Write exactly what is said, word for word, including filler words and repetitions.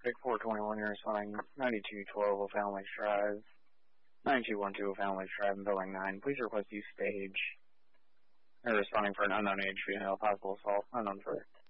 Vic four twenty-one, you're responding ninety-two twelve O'Fallon Lakes Drive. ninety-two twelve O'Fallon Lakes Drive in Building nine. Please request use stage. They're responding for an unknown age female, possible assault, unknown for